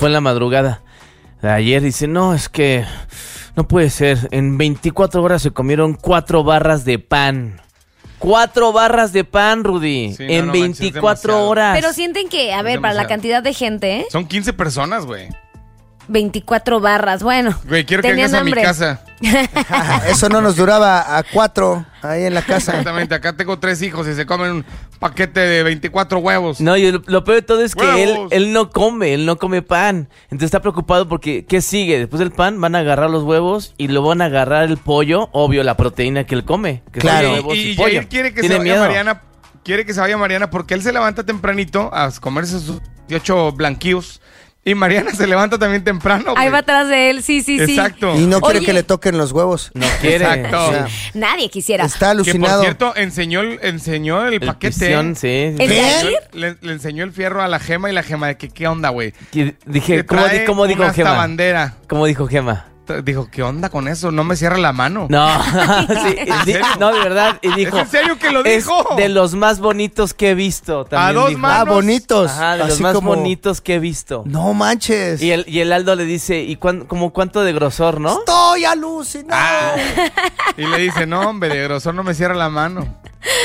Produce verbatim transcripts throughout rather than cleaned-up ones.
fue en la madrugada de ayer. Dice, no, es que no puede ser. En veinticuatro horas se comieron cuatro barras de pan. Cuatro barras de pan, Rudy. Sí, no, en no, veinticuatro manches, horas. Pero sienten que, a ver, para la cantidad de gente, ¿eh? Son quince personas, güey. veinticuatro barras, bueno. Güey, quiero que vengas a mi casa. Eso no nos duraba a cuatro ahí en la casa. Exactamente, acá tengo tres hijos y se comen un paquete de veinticuatro huevos. No, y lo, lo peor de todo es que él, ¡Huevos! él no come, él no come pan. Entonces está preocupado porque, ¿qué sigue? Después del pan van a agarrar los huevos y lo van a agarrar el pollo, obvio, la proteína que él come. Que Claro. son huevos Y, y, y pollo. Yair quiere que Tiene se vaya miedo. Mariana, quiere que se vaya Mariana porque él se levanta tempranito a comerse sus dieciocho blanquillos. Y Mariana se levanta también temprano. Ahí güey. va atrás de él, sí, sí, sí. Exacto. Y no quiere Oye. que le toquen los huevos. No quiere. Exacto. O sea, Nadie quisiera. está Que por alucinado. cierto, enseñó el, enseñó el, El paquete. pistión, sí. ¿El ¿Qué? Yair? Le, le enseñó el fierro a la Gema y la Gema de que qué onda, güey. Que Dije, Que ¿cómo, di- trae cómo dijo una hasta Gema? bandera. ¿Cómo dijo Gema? Dijo, ¿qué onda con eso? No me cierra la mano. No, sí, di- serio? no, de verdad. Y dijo, ¿Es en serio que lo es dijo? de los más bonitos que he visto. También dos dijo. manos. Ah, bonitos. Ajá, de los Así más como- bonitos que he visto. No manches. Y el, y el Aldo le dice, ¿y cuán, como cuánto de grosor, no? Estoy alucinado. Ah. Y le dice, no, hombre, de grosor no me cierra la mano.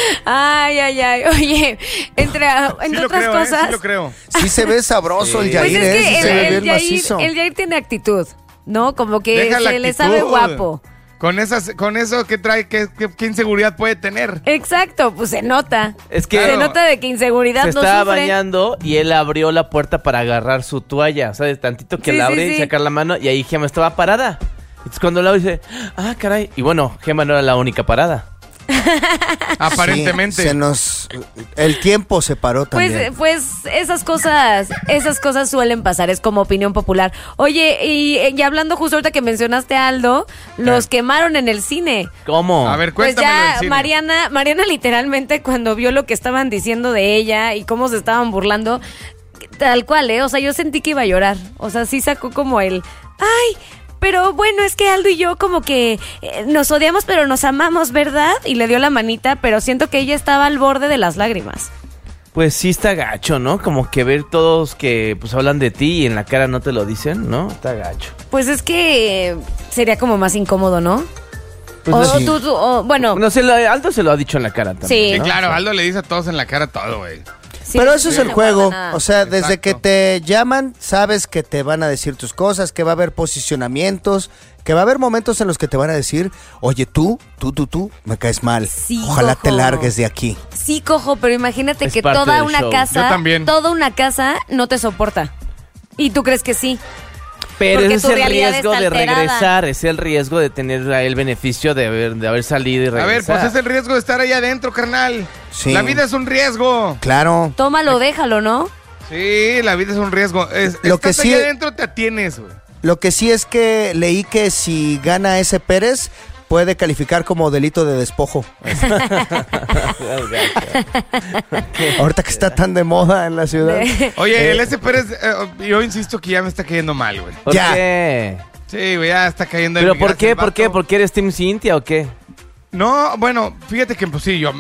Ay, ay, ay. Oye, entre, entre Sí lo otras creo, ¿eh? cosas. Sí lo creo. Sí se ve sabroso el Sí. Pues Yair, es ¿eh? que Sí el, se ve el bien Yair, macizo. el Yair tiene actitud, ¿no? Como que Deja se la le actitud. sabe guapo. Con, esas, con eso, ¿qué trae? ¿Qué, qué, qué inseguridad puede tener? Exacto, pues se nota. Es que Se Claro. nota de que inseguridad se no estaba sufre. bañando y él abrió la puerta para agarrar su toalla. ¿Sabes? Tantito que Sí, la sí, abre sí. y sacar la mano y ahí Gema estaba parada. Entonces cuando la abre dice, ah, caray. Y bueno, Gema no era la única parada. Aparentemente. Sí, se nos... El tiempo se paró Pues, también. pues esas cosas, esas cosas suelen pasar, es como opinión popular. Oye, y, y hablando justo ahorita que mencionaste a Aldo, los Eh. quemaron en el cine. ¿Cómo? A ver, Pues cuéntamelo ya del cine. Mariana, Mariana literalmente cuando vio lo que estaban diciendo de ella y cómo se estaban burlando, tal cual, ¿eh? O sea, yo sentí que iba a llorar. O sea, sí sacó como el, ay, pero bueno, es que Aldo y yo como que eh, nos odiamos pero nos amamos, ¿verdad? Y le dio la manita, pero siento que ella estaba al borde de las lágrimas. Pues sí está gacho, ¿no? Como que ver todos que pues hablan de ti y en la cara no te lo dicen, ¿no? Está gacho. Pues es que eh, sería como más incómodo, ¿no? Pues o no, sí. tú, tú- o, bueno, No sé, lo- Aldo se lo ha dicho en la cara también. Sí. Sí, ¿no? claro, Aldo le dice a todos en la cara todo, güey. sí, Pero eso sí, es el no juego. guarda nada. O sea, desde Exacto. que te llaman, sabes que te van a decir tus cosas, que va a haber posicionamientos, que va a haber momentos en los que te van a decir, oye, tú, tú, tú, tú, me caes mal. Sí, Ojalá cojo. te largues de aquí. Sí, cojo, pero imagínate Es que parte toda del una show. casa, Yo también. toda una casa no te soporta. Y tú crees que sí. Pero Porque ese tu es el realidad riesgo está de alterada. regresar, es el riesgo de tener el beneficio de haber, de haber salido y A ver, regresar. pues es el riesgo de estar ahí adentro, carnal. Sí. La vida es un riesgo. Claro. Tómalo, déjalo, ¿no? Sí, la vida es un riesgo. Es, Lo que estás sí- ahí adentro, te atienes, güey. Lo que sí es que leí que si gana ese Pérez, puede calificar como delito de despojo. Ahorita que está tan de moda en la ciudad. Oye, el S. Pérez, eh, yo insisto que ya me está cayendo mal, güey. ¿Por Ya. qué? Sí, güey, ya está cayendo en ¿Pero mi por gracia qué? el ¿Por qué? vato. ¿Por qué eres Team Cintia o qué? No, bueno, fíjate que pues sí, yo